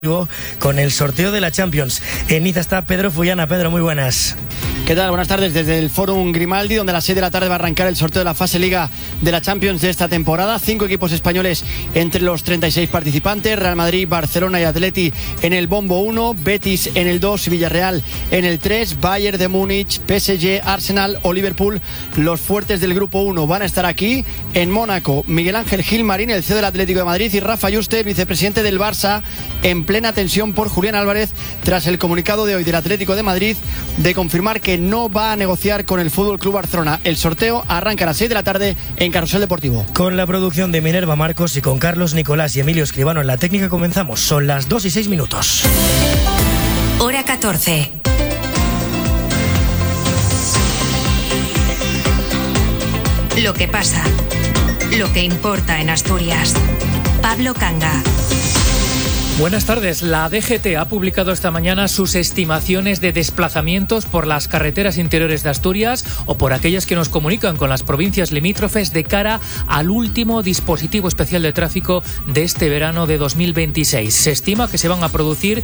Con el sorteo de la Champions. En Niza está Pedro Fullana. Pedro, muy buenas. ¿Qué tal? Buenas tardes desde el Fórum Grimaldi, donde a las 6 de la tarde va a arrancar el sorteo de la fase Liga de la Champions de esta temporada. 5 equipos españoles entre los 36 participantes: Real Madrid, Barcelona y Atleti en el bombo 1, Betis en el 2, Villarreal en el 3, Bayern de Múnich, PSG, Arsenal o Liverpool. Los fuertes del grupo 1 van a estar aquí. En Mónaco, Miguel Ángel Gilmarín, el CEO del Atlético de Madrid, y Rafa Yuste, vicepresidente del Barça, en plena tensión por Julián Álvarez tras el comunicado de hoy del Atlético de Madrid de confirmar que no va a negociar con el Fútbol Club Barcelona. El sorteo arranca a las 6 de la tarde en Carrusel Deportivo. Con la producción de Minerva Marcos y con Carlos Nicolás y Emilio Escribano en la técnica comenzamos. Son las 2:06. Hora 14. Lo que pasa, lo que importa en Asturias. Pablo Canga. Buenas tardes. La DGT ha publicado esta mañana sus estimaciones de desplazamientos por las carreteras interiores de Asturias o por aquellas que nos comunican con las provincias limítrofes de cara al último dispositivo especial de tráfico de este verano de 2026. Se estima que se van a producir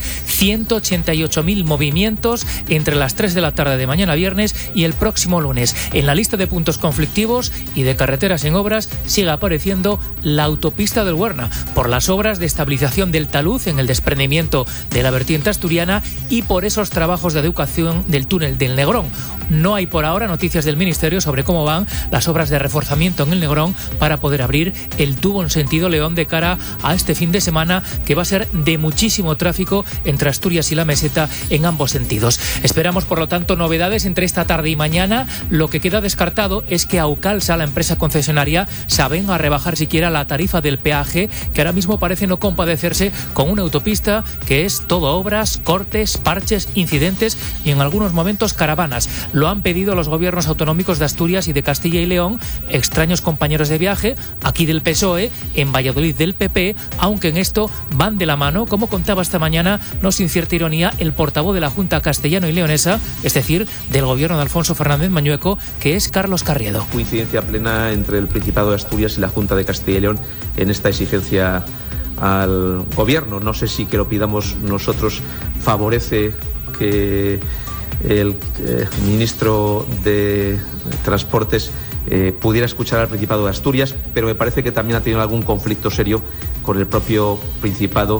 188.000 movimientos entre las 3 de la tarde de mañana viernes y el próximo lunes. En la lista de puntos conflictivos y de carreteras en obras sigue apareciendo la autopista del Huerna por las obras de estabilización del talud en el desprendimiento de la vertiente asturiana y por esos trabajos de adecuación del túnel del Negrón. No hay por ahora noticias del Ministerio sobre cómo van las obras de reforzamiento en el Negrón para poder abrir el tubo en sentido León de cara a este fin de semana, que va a ser de muchísimo tráfico entre Asturias y la Meseta en ambos sentidos. Esperamos, por lo tanto, novedades entre esta tarde y mañana. Lo que queda descartado es que Aucalsa, la empresa concesionaria, se avenga a rebajar siquiera la tarifa del peaje, que ahora mismo parece no compadecerse con una autopista que es todo obras, cortes, parches, incidentes y en algunos momentos caravanas. Lo han pedido los gobiernos autonómicos de Asturias y de Castilla y León, extraños compañeros de viaje, aquí del PSOE, en Valladolid del PP, aunque en esto van de la mano, como contaba esta mañana, no sin cierta ironía, el portavoz de la Junta castellano y leonesa, es decir, del gobierno de Alfonso Fernández Mañueco, que es Carlos Carriedo. Coincidencia plena entre el Principado de Asturias y la Junta de Castilla y León en esta exigencia al gobierno. No sé si que lo pidamos nosotros favorece que el ministro de Transportes pudiera escuchar al Principado de Asturias, pero me parece que también ha tenido algún conflicto serio con el propio Principado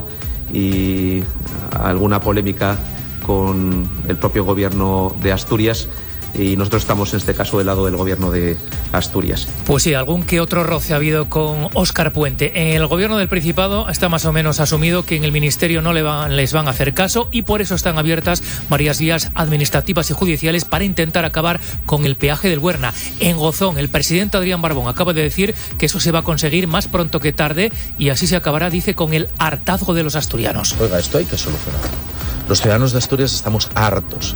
y alguna polémica con el propio gobierno de Asturias. Y nosotros estamos en este caso del lado del gobierno de Asturias. Pues sí, algún que otro roce ha habido con Óscar Puente. El gobierno del Principado está más o menos asumido que en el Ministerio no les van a hacer caso y por eso están abiertas varias vías administrativas y judiciales para intentar acabar con el peaje del Huerna. En Gozón, el presidente Adrián Barbón acaba de decir que eso se va a conseguir más pronto que tarde y así se acabará, dice, con el hartazgo de los asturianos. Oiga, esto hay que solucionar. Los ciudadanos de Asturias estamos hartos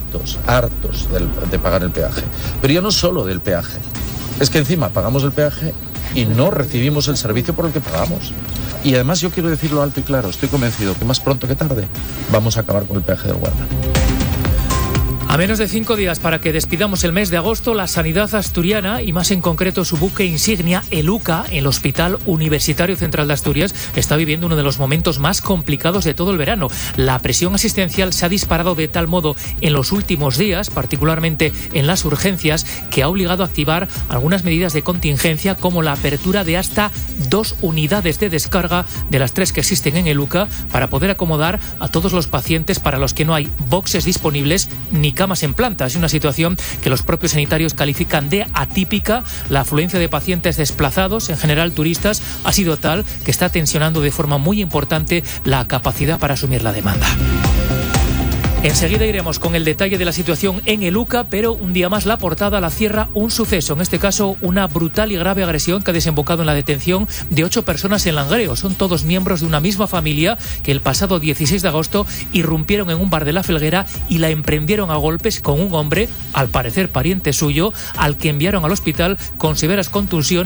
de pagar el peaje. Pero ya no solo del peaje. Es que encima pagamos el peaje y no recibimos el servicio por el que pagamos. Y además yo quiero decirlo alto y claro, estoy convencido que más pronto que tarde vamos a acabar con el peaje del Huerna. A menos de 5 días para que despidamos el mes de agosto, la sanidad asturiana, y más en concreto su buque insignia, el UCA, el Hospital Universitario Central de Asturias, está viviendo uno de los momentos más complicados de todo el verano. La presión asistencial se ha disparado de tal modo en los últimos días, particularmente en las urgencias, que ha obligado a activar algunas medidas de contingencia, como la apertura de hasta 2 unidades de descarga de las 3 que existen en el UCA, para poder acomodar a todos los pacientes para los que no hay boxes disponibles ni camas en planta. Es una situación que los propios sanitarios califican de atípica. La afluencia de pacientes desplazados, en general turistas, ha sido tal que está tensionando de forma muy importante la capacidad para asumir la demanda. Enseguida iremos con el detalle de la situación en el UCA, pero un día más la portada la cierra un suceso, en este caso una brutal y grave agresión que ha desembocado en la detención de 8 personas en Langreo. Son todos miembros de una misma familia que el pasado 16 de agosto irrumpieron en un bar de La Felguera y la emprendieron a golpes con un hombre, al parecer pariente suyo, al que enviaron al hospital con severas contusiones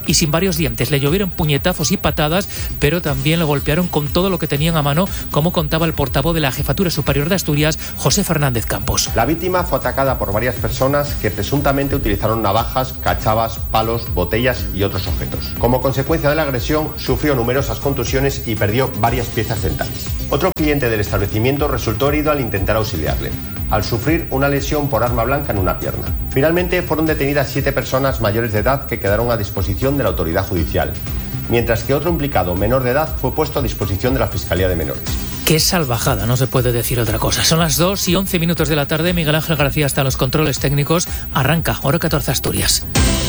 y sin varios dientes. Le llovieron puñetazos y patadas, pero también le golpearon con todo lo que tenían a mano, como contaba el portavoz de la Jefatura Superior de Asturias, José Fernández Campos. La víctima fue atacada por varias personas que presuntamente utilizaron navajas, cachavas, palos, botellas y otros objetos. Como consecuencia de la agresión, sufrió numerosas contusiones y perdió varias piezas dentales. Otro cliente del establecimiento resultó herido al intentar auxiliarle, al sufrir una lesión por arma blanca en una pierna. Finalmente fueron detenidas 7 personas mayores de edad que quedaron a disposición de la autoridad judicial, mientras que otro implicado menor de edad fue puesto a disposición de la Fiscalía de Menores. Qué salvajada, no se puede decir otra cosa. Son las 2:11 de la tarde. Miguel Ángel García está en los controles técnicos. Arranca, hora 14 Asturias.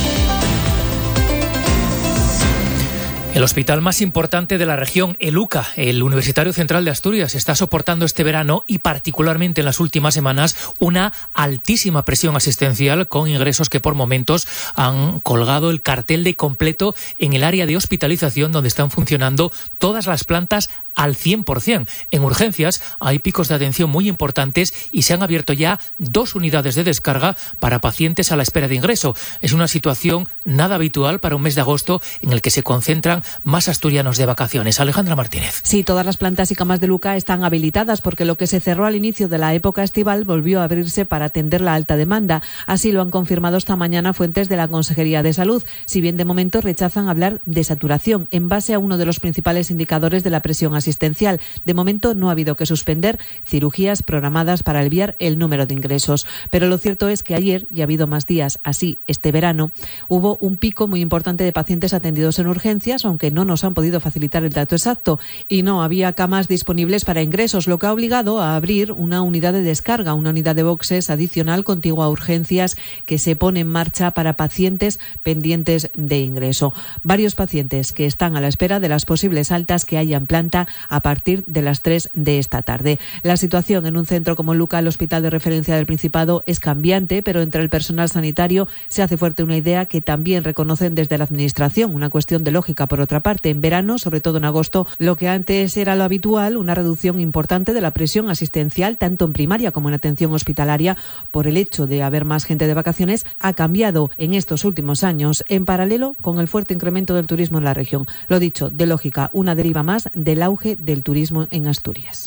El hospital más importante de la región, el UCA, el Universitario Central de Asturias, está soportando este verano y particularmente en las últimas semanas una altísima presión asistencial con ingresos que por momentos han colgado el cartel de completo en el área de hospitalización donde están funcionando todas las plantas al 100%. En urgencias hay picos de atención muy importantes y se han abierto ya 2 unidades de descarga para pacientes a la espera de ingreso. Es una situación nada habitual para un mes de agosto en el que se concentran más asturianos de vacaciones. Alejandra Martínez. Sí, todas las plantas y camas de UCA están habilitadas porque lo que se cerró al inicio de la época estival volvió a abrirse para atender la alta demanda. Así lo han confirmado esta mañana fuentes de la Consejería de Salud, si bien de momento rechazan hablar de saturación en base a uno de los principales indicadores de la presión asistencial. De momento no ha habido que suspender cirugías programadas para aliviar el número de ingresos. Pero lo cierto es que ayer, y ha habido más días así este verano, hubo un pico muy importante de pacientes atendidos en urgencias, aunque no nos han podido facilitar el dato exacto, y no había camas disponibles para ingresos, lo que ha obligado a abrir una unidad de descarga, una unidad de boxes adicional contigua a urgencias que se pone en marcha para pacientes pendientes de ingreso. Varios pacientes que están a la espera de las posibles altas que haya en planta a partir de las 3 de esta tarde. La situación en un centro como Luca, el Hospital de Referencia del Principado, es cambiante, pero entre el personal sanitario se hace fuerte una idea que también reconocen desde la Administración, una cuestión de lógica. Por otra parte, en verano, sobre todo en agosto, lo que antes era lo habitual, una reducción importante de la presión asistencial, tanto en primaria como en atención hospitalaria, por el hecho de haber más gente de vacaciones, ha cambiado en estos últimos años, en paralelo con el fuerte incremento del turismo en la región. Lo dicho, de lógica, una deriva más del auge del turismo en Asturias.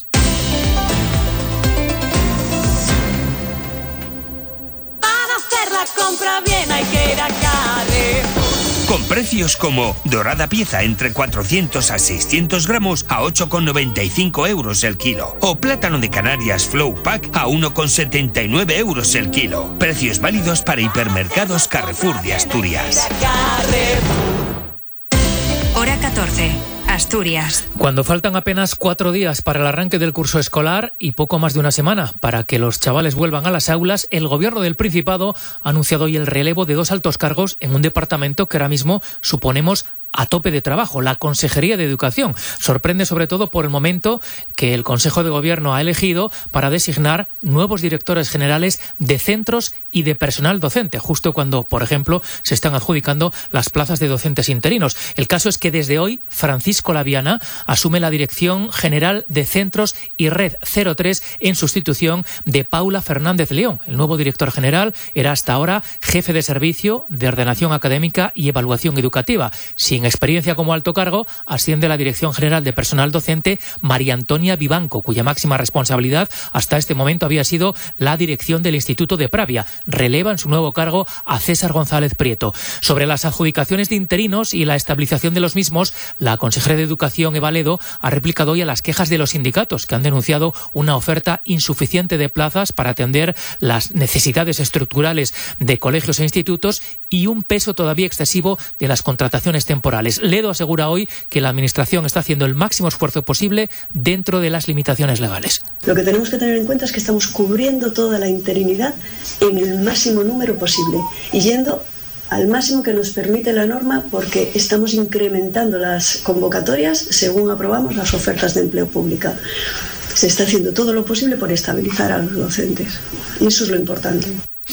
Para hacer la compra bien hay que ir a Carrefour. Con precios como dorada pieza entre 400 a 600 gramos a 8,95 euros el kilo. O plátano de Canarias Flow Pack a 1,79 euros el kilo. Precios válidos para hipermercados Carrefour de Asturias. Hora 14. Asturias. Cuando faltan apenas 4 días para el arranque del curso escolar y poco más de una semana para que los chavales vuelvan a las aulas, el Gobierno del Principado ha anunciado hoy el relevo de 2 altos cargos en un departamento que ahora mismo suponemos a tope de trabajo, la Consejería de Educación. Sorprende sobre todo por el momento que el Consejo de Gobierno ha elegido para designar nuevos directores generales de centros y de personal docente, justo cuando, por ejemplo, se están adjudicando las plazas de docentes interinos. El caso es que desde hoy Francisco Laviana asume la dirección general de centros y Red 03 en sustitución de Paula Fernández León. El nuevo director general era hasta ahora jefe de servicio de ordenación académica y evaluación educativa. Sin experiencia como alto cargo, asciende a la Dirección General de Personal Docente María Antonia Vivanco, cuya máxima responsabilidad hasta este momento había sido la dirección del Instituto de Pravia. Releva en su nuevo cargo a César González Prieto. Sobre las adjudicaciones de interinos y la estabilización de los mismos, la consejera de Educación, Eva Ledo, ha replicado hoy a las quejas de los sindicatos, que han denunciado una oferta insuficiente de plazas para atender las necesidades estructurales de colegios e institutos y un peso todavía excesivo de las contrataciones temporales. Ledo asegura hoy que la Administración está haciendo el máximo esfuerzo posible dentro de las limitaciones legales. Lo que tenemos que tener en cuenta es que estamos cubriendo toda la interinidad en el máximo número posible y yendo al máximo que nos permite la norma, porque estamos incrementando las convocatorias según aprobamos las ofertas de empleo pública. Se está haciendo todo lo posible por estabilizar a los docentes y eso es lo importante.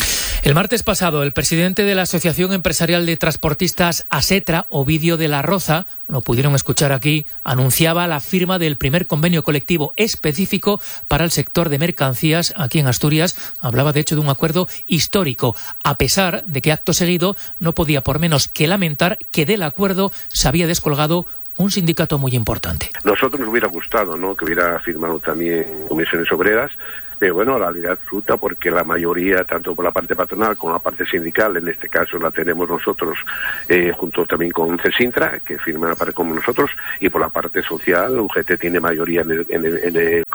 El martes pasado, el presidente de la Asociación Empresarial de Transportistas ASETRA, Ovidio de la Roza, lo pudieron escuchar aquí, anunciaba la firma del primer convenio colectivo específico para el sector de mercancías aquí en Asturias. Hablaba de hecho de un acuerdo histórico, a pesar de que acto seguido no podía por menos que lamentar que del acuerdo se había descolgado un sindicato muy importante. Nosotros nos hubiera gustado, ¿no?, que hubiera firmado también Comisiones Obreras, pero bueno, la realidad resulta porque la mayoría, tanto por la parte patronal como la parte sindical, en este caso la tenemos nosotros, junto también con CESINTRA, que firma como nosotros, y por la parte social, UGT tiene mayoría en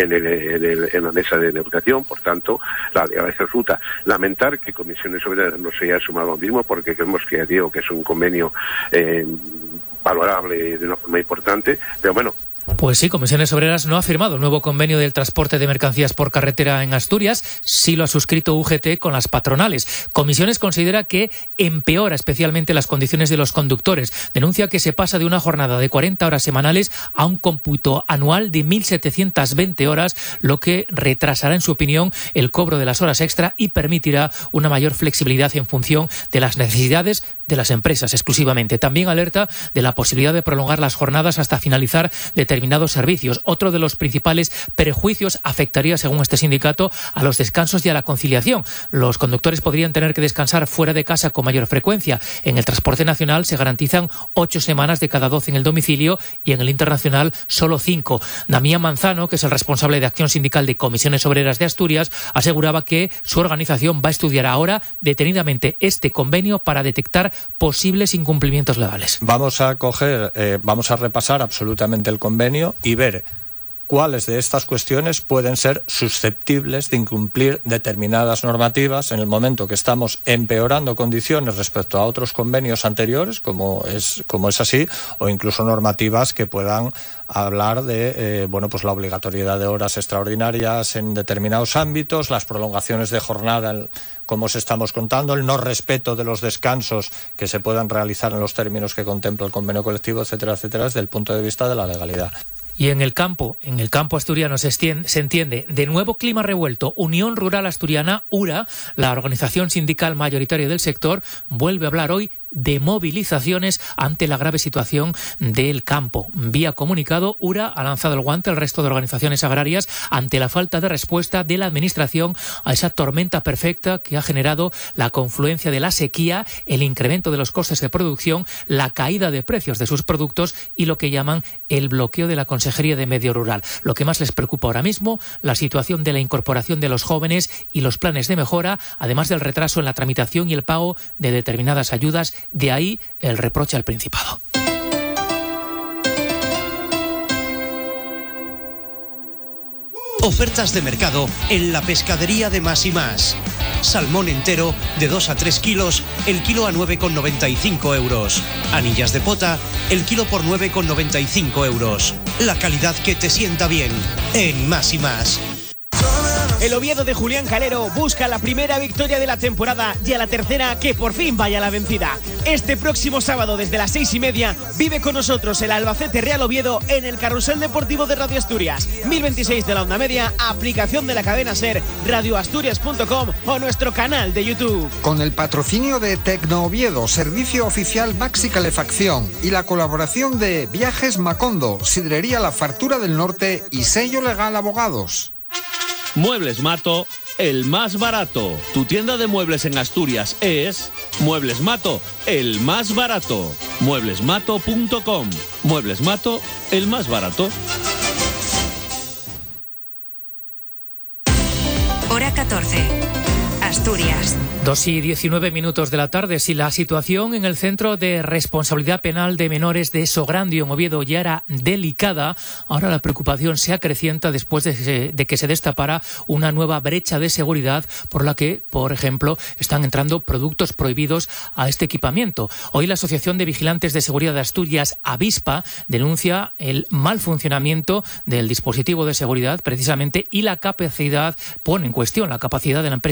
la mesa de negociación. Por tanto, la realidad resulta lamentar que Comisiones Obreras no se haya sumado al mismo, porque creemos que, digo, que es un convenio valorable de una forma importante, pero bueno. Pues sí, Comisiones Obreras no ha firmado el nuevo convenio del transporte de mercancías por carretera en Asturias, sí lo ha suscrito UGT con las patronales. Comisiones considera que empeora especialmente las condiciones de los conductores. Denuncia que se pasa de una jornada de 40 horas semanales a un cómputo anual de 1.720 horas, lo que retrasará, en su opinión, el cobro de las horas extra y permitirá una mayor flexibilidad en función de las necesidades de las empresas exclusivamente. También alerta de la posibilidad de prolongar las jornadas hasta finalizar determinados servicios. Otro de los principales perjuicios afectaría, según este sindicato, a los descansos y a la conciliación. Los conductores podrían tener que descansar fuera de casa con mayor frecuencia. En el transporte nacional se garantizan 8 semanas de cada 12 en el domicilio y en el internacional solo 5. Damián Manzano, que es el responsable de acción sindical de Comisiones Obreras de Asturias, aseguraba que su organización va a estudiar ahora detenidamente este convenio para detectar posibles incumplimientos legales. Vamos a repasar absolutamente el convenio y ver cuáles de estas cuestiones pueden ser susceptibles de incumplir determinadas normativas en el momento que estamos empeorando condiciones respecto a otros convenios anteriores, como es así, o incluso normativas que puedan hablar de pues la obligatoriedad de horas extraordinarias en determinados ámbitos, las prolongaciones de jornada, como os estamos contando, el no respeto de los descansos que se puedan realizar en los términos que contempla el convenio colectivo, etcétera, etcétera, desde el punto de vista de la legalidad. Y en el campo asturiano se entiende de nuevo clima revuelto. Unión Rural Asturiana, URA, la organización sindical mayoritaria del sector, vuelve a hablar hoy de movilizaciones ante la grave situación del campo. Vía comunicado, URA ha lanzado el guante al resto de organizaciones agrarias ante la falta de respuesta de la Administración a esa tormenta perfecta que ha generado la confluencia de la sequía, el incremento de los costes de producción, la caída de precios de sus productos y lo que llaman el bloqueo de la Consejería de Medio Rural. Lo que más les preocupa ahora mismo, la situación de la incorporación de los jóvenes y los planes de mejora, además del retraso en la tramitación y el pago de determinadas ayudas. De ahí el reproche al Principado. Ofertas de mercado en la pescadería de Más y Más. Salmón entero de 2 a 3 kilos, el kilo a 9,95 euros. Anillas de pota, el kilo por 9,95 euros. La calidad que te sienta bien en Más y Más. El Oviedo de Julián Calero busca la primera victoria de la temporada y a la tercera que por fin vaya a la vencida. Este próximo sábado desde las 6:30 vive con nosotros el Albacete Real Oviedo en el Carrusel Deportivo de Radio Asturias. 1026 de la onda media, aplicación de la cadena SER, radioasturias.com o nuestro canal de YouTube. Con el patrocinio de Tecno Oviedo, servicio oficial Maxi Calefacción y la colaboración de Viajes Macondo, Sidrería La Fartura del Norte y Sello Legal Abogados. Muebles Mato, el más barato. Tu tienda de muebles en Asturias es Muebles Mato, el más barato. Mueblesmato.com. Muebles Mato, el más barato. Hora 14. Asturias. 2:19 de la tarde. Si la situación en el Centro de Responsabilidad Penal de Menores de Sograndio en Oviedo ya era delicada, ahora la preocupación se acrecienta después de que se destapara una nueva brecha de seguridad por la que, por ejemplo, están entrando productos prohibidos a este equipamiento. Hoy la Asociación de Vigilantes de Seguridad de Asturias, Avispa, denuncia el mal funcionamiento del dispositivo de seguridad precisamente y pone en cuestión la capacidad de la empresa adjunta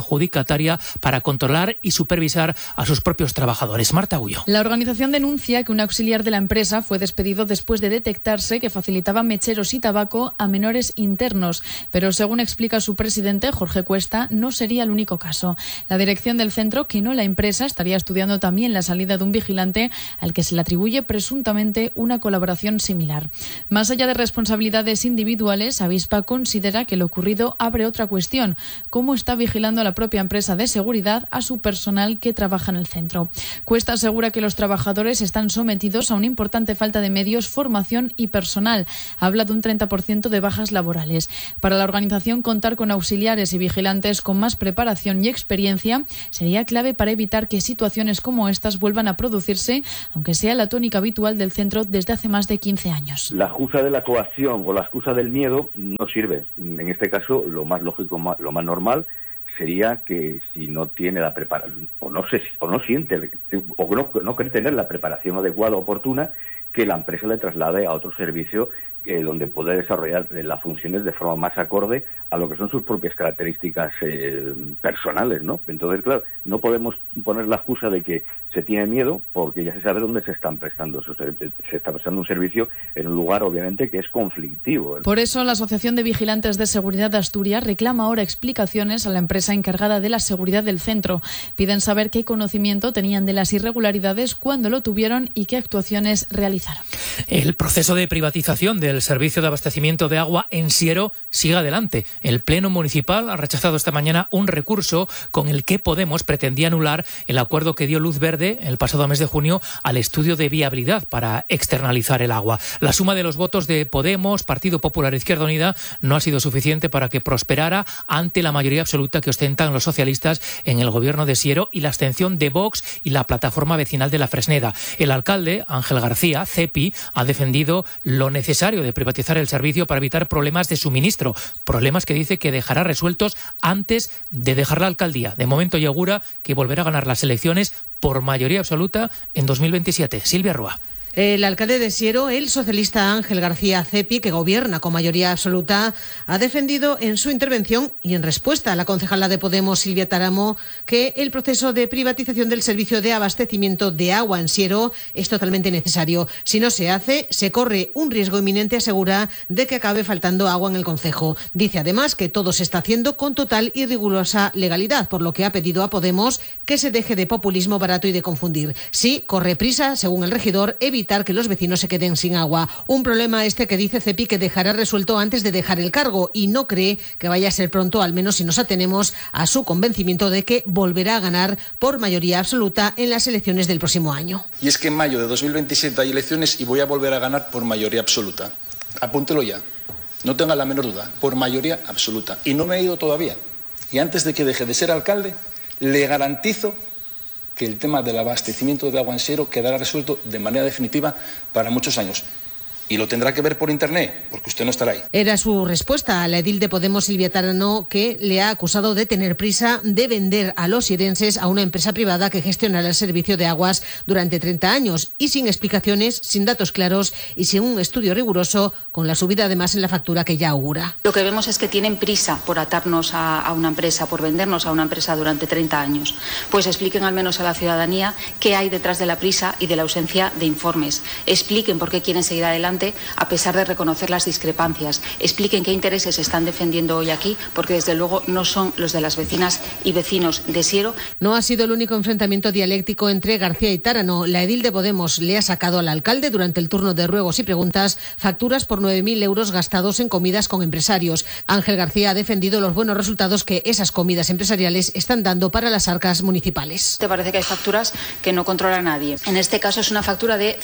adjudicataria para controlar y supervisar a sus propios trabajadores. Marta Ullo. La organización denuncia que un auxiliar de la empresa fue despedido después de detectarse que facilitaba mecheros y tabaco a menores internos, pero según explica su presidente, Jorge Cuesta, no sería el único caso. La dirección del centro, que no la empresa, estaría estudiando también la salida de un vigilante al que se le atribuye presuntamente una colaboración similar. Más allá de responsabilidades individuales, Avispa considera que lo ocurrido abre otra cuestión: cómo está vigilando la propia empresa de seguridad a su personal que trabaja en el centro. Cuesta asegura que los trabajadores están sometidos a una importante falta de medios, formación y personal. Habla de un 30% de bajas laborales. Para la organización, contar con auxiliares y vigilantes con más preparación y experiencia sería clave para evitar que situaciones como estas vuelvan a producirse, aunque sea la tónica habitual del centro desde hace más de 15 años. La excusa de la coacción o la excusa del miedo no sirve. En este caso, lo más lógico, lo más normal sería que si no tiene la preparación, o no siente, o no cree tener la preparación adecuada o oportuna, que la empresa le traslade a otro servicio donde puede desarrollar las funciones de forma más acorde a lo que son sus propias características personales, ¿no? Entonces, claro, no podemos poner la excusa de que se tiene miedo, porque ya se sabe dónde se están prestando esos servicios. Se está prestando un servicio en un lugar, obviamente, que es conflictivo. Por eso, la Asociación de Vigilantes de Seguridad de Asturias reclama ahora explicaciones a la empresa encargada de la seguridad del centro. Piden saber qué conocimiento tenían de las irregularidades, cuándo lo tuvieron y qué actuaciones realizaron. El proceso de privatización del servicio de abastecimiento de agua en Siero sigue adelante. El Pleno Municipal ha rechazado esta mañana un recurso con el que Podemos pretendía anular el acuerdo que dio luz verde el pasado mes de junio al estudio de viabilidad para externalizar el agua. La suma de los votos de Podemos, Partido Popular e Izquierda Unida no ha sido suficiente para que prosperara ante la mayoría absoluta que ostentan los socialistas en el gobierno de Siero y la abstención de Vox y la plataforma vecinal de La Fresneda. El alcalde, Ángel García, CEPI, ha defendido lo necesario de privatizar el servicio para evitar problemas de suministro, problemas que dice que dejará resueltos antes de dejar la alcaldía. De momento, y augura que volverá a ganar las elecciones por mayoría absoluta en 2027. Silvia Rúa. El alcalde de Siero, el socialista Ángel García Cepi, que gobierna con mayoría absoluta, ha defendido en su intervención y en respuesta a la concejala de Podemos, Silvia Táramo, que el proceso de privatización del servicio de abastecimiento de agua en Siero es totalmente necesario. Si no se hace, se corre un riesgo inminente, asegura, de que acabe faltando agua en el concejo. Dice además que todo se está haciendo con total y rigurosa legalidad, por lo que ha pedido a Podemos que se deje de populismo barato y de confundir. Sí, corre prisa, según el regidor, evitar que los vecinos se queden sin agua. Un problema este que dice Cepi que dejará resuelto antes de dejar el cargo, y no cree que vaya a ser pronto, al menos si nos atenemos a su convencimiento de que volverá a ganar por mayoría absoluta en las elecciones del próximo año. Y es que en mayo de 2027 hay elecciones y voy a volver a ganar por mayoría absoluta. Apúntelo ya. No tenga la menor duda. Por mayoría absoluta. Y no me he ido todavía. Y antes de que deje de ser alcalde, le garantizo que el tema del abastecimiento de agua en Siero quedará resuelto de manera definitiva para muchos años. Y lo tendrá que ver por internet, porque usted no estará ahí. Era su respuesta a la edil de Podemos, Silvia Táramo, que le ha acusado de tener prisa de vender a los sierenses a una empresa privada que gestionará el servicio de aguas durante 30 años y sin explicaciones, sin datos claros y sin un estudio riguroso, con la subida además en la factura que ya augura. Lo que vemos es que tienen prisa por atarnos a una empresa, por vendernos a una empresa durante 30 años. Pues expliquen al menos a la ciudadanía qué hay detrás de la prisa y de la ausencia de informes. Expliquen por qué quieren seguir adelante a pesar de reconocer las discrepancias. Expliquen qué intereses están defendiendo hoy aquí, porque desde luego no son los de las vecinas y vecinos de Siero. No ha sido el único enfrentamiento dialéctico entre García y Táramo. La edil de Podemos le ha sacado al alcalde, durante el turno de ruegos y preguntas, facturas por 9.000 euros gastados en comidas con empresarios. Ángel García ha defendido los buenos resultados que esas comidas empresariales están dando para las arcas municipales. Te parece que hay facturas que no controla nadie. En este caso es una factura de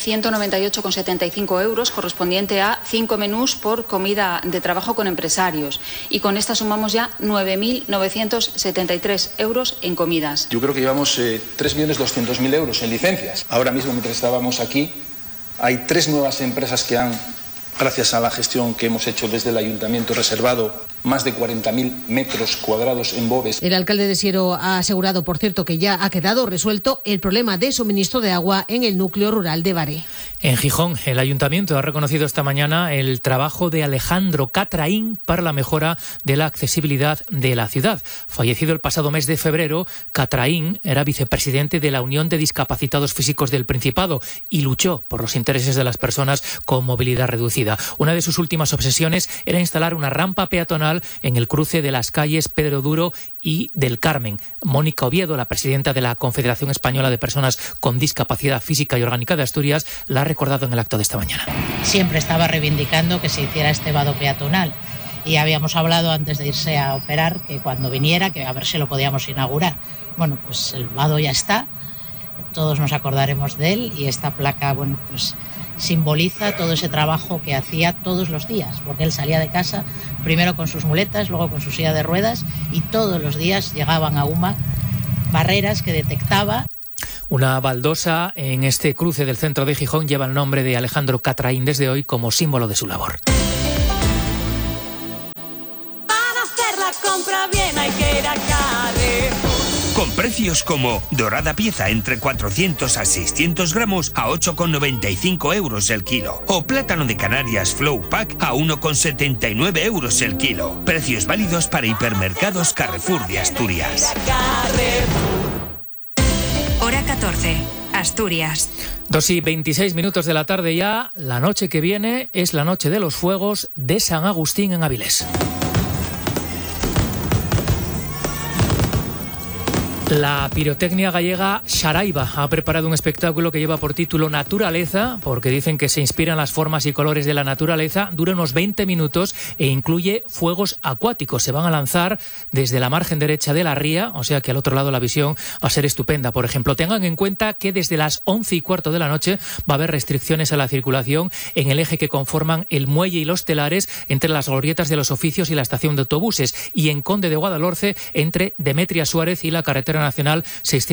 198,75 euros, correspondiente a 5 menús por comida de trabajo con empresarios. Y con esta sumamos ya 9.973 euros en comidas. Yo creo que llevamos 3.200.000 euros en licencias. Ahora mismo, mientras estábamos aquí, hay 3 nuevas empresas que han, gracias a la gestión que hemos hecho desde el Ayuntamiento, reservado más de 40.000 metros cuadrados en Boves. El alcalde de Siero ha asegurado, por cierto, que ya ha quedado resuelto el problema de suministro de agua en el núcleo rural de Baré. En Gijón, el ayuntamiento ha reconocido esta mañana el trabajo de Alejandro Catraín para la mejora de la accesibilidad de la ciudad. Fallecido el pasado mes de febrero, Catraín era vicepresidente de la Unión de Discapacitados Físicos del Principado y luchó por los intereses de las personas con movilidad reducida. Una de sus últimas obsesiones era instalar una rampa peatonal en el cruce de las calles Pedro Duro y del Carmen. Mónica Oviedo, la presidenta de la Confederación Española de Personas con Discapacidad Física y Orgánica de Asturias, la ha recordado en el acto de esta mañana. Siempre estaba reivindicando que se hiciera este vado peatonal y habíamos hablado antes de irse a operar que cuando viniera, que a ver si lo podíamos inaugurar. Bueno, pues el vado ya está, todos nos acordaremos de él y esta placa, bueno, pues simboliza todo ese trabajo que hacía todos los días, porque él salía de casa primero con sus muletas, luego con su silla de ruedas y todos los días llegaban a UMA barreras que detectaba. Una baldosa en este cruce del centro de Gijón lleva el nombre de Alejandro Catraín desde hoy como símbolo de su labor. Para hacer la compra bien hay que ir a Carrefour. Con precios como dorada pieza entre 400 a 600 gramos a 8,95 euros el kilo. O plátano de Canarias Flow Pack a 1,79 euros el kilo. Precios válidos para hipermercados Carrefour de Asturias. Hora 14, Asturias. 2:26 de la tarde ya. La noche que viene es la noche de los fuegos de San Agustín en Avilés. La pirotecnia gallega Xaraiba ha preparado un espectáculo que lleva por título Naturaleza, porque dicen que se inspiran las formas y colores de la naturaleza. Dura unos 20 minutos e incluye fuegos acuáticos. Se van a lanzar desde la margen derecha de la ría, o sea que al otro lado la visión va a ser estupenda. Por ejemplo, tengan en cuenta que desde las 11:15 de la noche va a haber restricciones a la circulación en el eje que conforman el muelle y los telares entre las glorietas de los Oficios y la estación de autobuses, y en Conde de Guadalhorce entre Demetria Suárez y la carretera nacional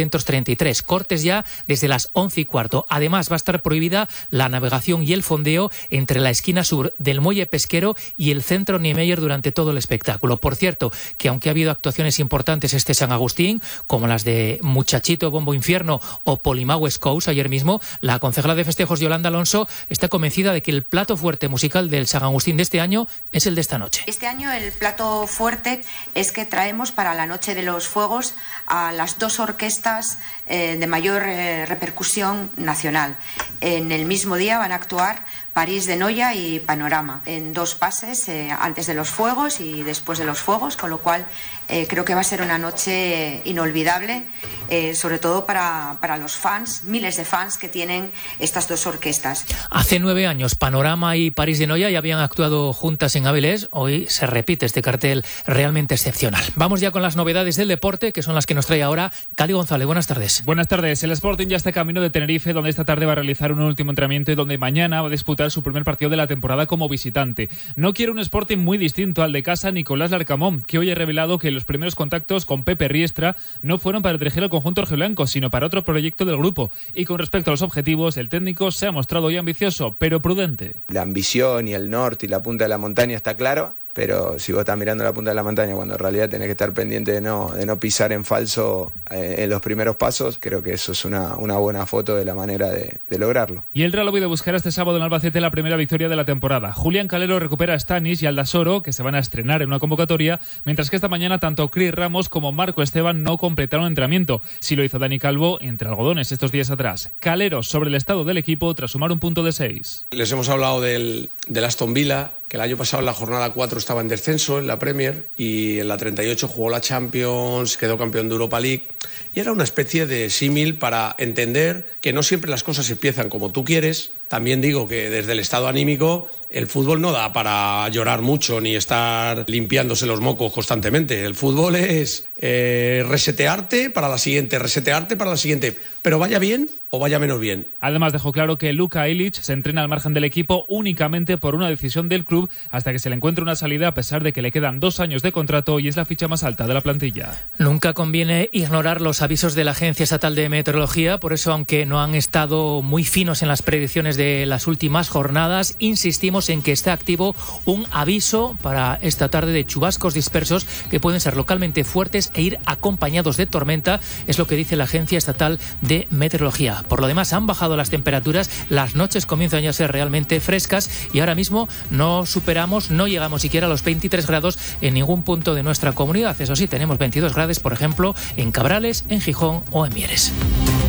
633. Cortes ya desde las 11:15. Además, va a estar prohibida la navegación y el fondeo entre la esquina sur del muelle pesquero y el centro Niemeyer durante todo el espectáculo. Por cierto, que aunque ha habido actuaciones importantes este San Agustín, como las de Muchachito, Bombo Infierno o Polimau Scouts ayer mismo, la concejala de festejos Yolanda Alonso está convencida de que el plato fuerte musical del San Agustín de este año es el de esta noche. Este año el plato fuerte es que traemos para la Noche de los Fuegos a las dos orquestas de mayor repercusión nacional. En el mismo día van a actuar París de Noia y Panorama, en dos pases, antes de los fuegos y después de los fuegos, con lo cual creo que va a ser una noche inolvidable, sobre todo para los fans, miles de fans que tienen estas dos orquestas. Hace 9 años Panorama y París de Noia ya habían actuado juntas en Avilés. Hoy se repite este cartel realmente excepcional. Vamos ya con las novedades del deporte, que son las que nos trae ahora Cali González. Buenas tardes. Buenas tardes. El Sporting ya está camino de Tenerife, donde esta tarde va a realizar un último entrenamiento y donde mañana va a disputar su primer partido de la temporada como visitante. No quiere un Sporting muy distinto al de casa Nicolás Larcamón, que hoy ha revelado que los primeros contactos con Pepe Riestra no fueron para dirigir al conjunto rojiblanco, sino para otro proyecto del grupo. Y con respecto a los objetivos, el técnico se ha mostrado hoy ambicioso, pero prudente. La ambición y el norte y la punta de la montaña está claro, pero si vos estás mirando la punta de la montaña cuando en realidad tenés que estar pendiente de no pisar en falso en los primeros pasos, creo que eso es una buena foto de la manera de lograrlo. Y el Real Oviedo buscará este sábado en Albacete la primera victoria de la temporada. Julián Calero recupera a Stanis y Aldasoro, que se van a estrenar en una convocatoria, mientras que esta mañana tanto Cris Ramos como Marco Esteban no completaron entrenamiento. Sí lo hizo Dani Calvo entre algodones estos días atrás. Calero sobre el estado del equipo tras sumar un punto de 6. Les hemos hablado del Aston Villa, que el año pasado en la jornada 4 estaba en descenso en la Premier y en la 38 jugó la Champions, quedó campeón de Europa League, y era una especie de símil para entender que no siempre las cosas empiezan como tú quieres. También digo que desde el estado anímico el fútbol no da para llorar mucho ni estar limpiándose los mocos constantemente. El fútbol es resetearte para la siguiente, pero vaya bien o vaya menos bien. Además dejó claro que Luka Ilić se entrena al margen del equipo únicamente por una decisión del club hasta que se le encuentre una salida, a pesar de que le quedan 2 años de contrato y es la ficha más alta de la plantilla. Nunca conviene ignorar los avisos de la Agencia Estatal de Meteorología, por eso aunque no han estado muy finos en las predicciones de las últimas jornadas. Insistimos en que está activo un aviso para esta tarde de chubascos dispersos que pueden ser localmente fuertes e ir acompañados de tormenta, es lo que dice la Agencia Estatal de Meteorología. Por lo demás, han bajado las temperaturas, las noches comienzan ya a ser realmente frescas y ahora mismo no llegamos siquiera a los 23 grados en ningún punto de nuestra comunidad. Eso sí, tenemos 22 grados, por ejemplo, en Cabrales, en Gijón o en Mieres.